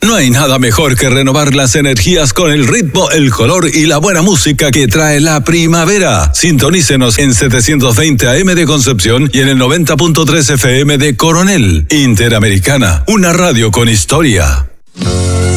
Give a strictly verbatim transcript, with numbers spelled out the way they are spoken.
No hay nada mejor que renovar las energías con el ritmo, el color y la buena música que trae la primavera. Sintonícenos en setecientos veinte A M de Concepción y en el noventa punto tres F M de Coronel. Interamericana, una radio con historia.